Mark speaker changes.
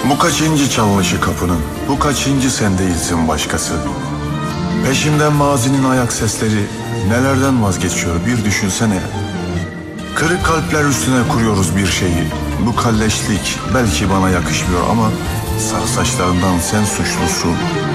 Speaker 1: Bu kaçıncı çalınışı kapının, bu kaçıncı sen değilsin başkası. Peşimden mazinin ayak sesleri nelerden vazgeçiyor bir düşünsene. Kırık kalpler üstüne kuruyoruz bir şeyi. Bu kalleşlik belki bana yakışmıyor ama sağ saçlarından sen suçlusun.